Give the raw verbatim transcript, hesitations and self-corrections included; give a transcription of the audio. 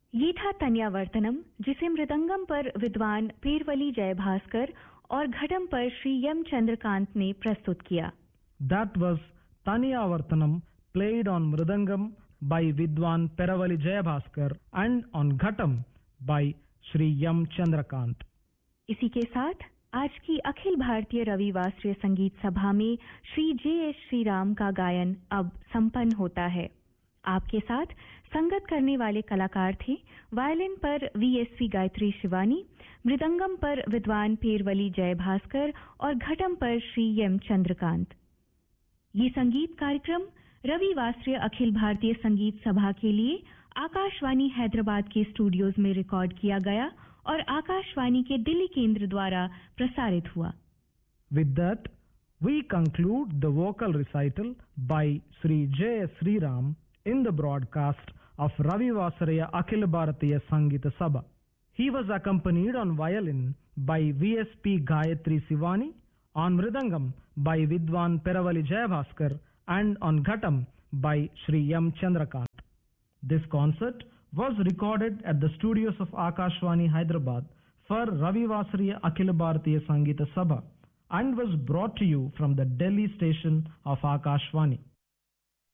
ये था तन्यावर्तनम, जिसे मृदंगम पर विद्वान पेरवली जयभास्कर और घटम पर श्री यम चंद्रकांत ने प्रस्तुत किया. That was Taniyavartanam, played on mridangam by Vidwan Peravali Jayabhaskar and on ghatam by Shri Yam Chandrakant. इसी के साथ आज की अखिल भारतीय रविवासरीय संगीत सभा में श्री जे एस श्री राम का गायन अब संपन्न होता है. आपके साथ संगत करने वाले कलाकार थे वायलिन पर V S V Gayatri Shivani, mridangam पर विद्वान पेरवली जयभास्कर और घटम पर श्री एम चंद्रकांत. ये संगीत कार्यक्रम रविवासरीय अखिल भारतीय संगीत सभा के लिए आकाशवाणी हैदराबाद के स्टूडियोज में रिकॉर्ड किया गया और आकाशवाणी के दिल्ली केंद्र द्वारा प्रसारित हुआ. With that, we conclude the vocal recital by Sri J S Sri Ram in the broadcast of Ravivasariya Akhil Bharatiya Sangita Sabha. He was accompanied on violin by V S P Gayatri Sivani, on mridangam by Vidwan Peravali Jayabhaskar and on ghatam by Shri Yam Chandrakant. This concert was recorded at the studios of Akashvani Hyderabad for Ravivasariya Akhil Bharatiya Sangita Sabha and was brought to you from the Delhi station of Akashvani.